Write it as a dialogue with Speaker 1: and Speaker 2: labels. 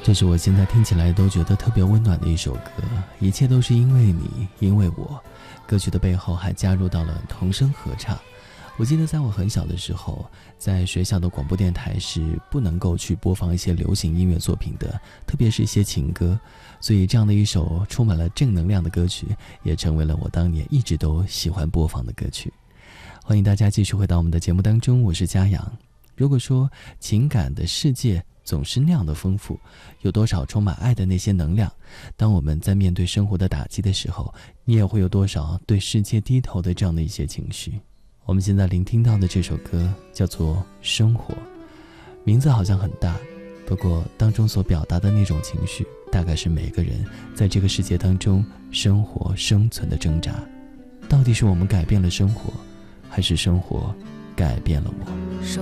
Speaker 1: 这是我现在听起来都觉得特别温暖的一首歌，一切都是因为你，因为我。歌曲的背后还加入到了童声合唱。我记得在我很小的时候，在学校的广播电台是不能够去播放一些流行音乐作品的，特别是一些情歌，所以这样的一首充满了正能量的歌曲也成为了我当年一直都喜欢播放的歌曲。欢迎大家继续回到我们的节目当中，我是嘉阳。如果说情感的世界总是那样的丰富，有多少充满爱的那些能量，当我们在面对生活的打击的时候，你也会有多少对世界低头的这样的一些情绪。我们现在聆听到的这首歌叫做《生活》，名字好像很大，不过当中所表达的那种情绪，大概是每个人在这个世界当中生活生存的挣扎。到底是我们改变了生活，还是生活改变了我？
Speaker 2: 生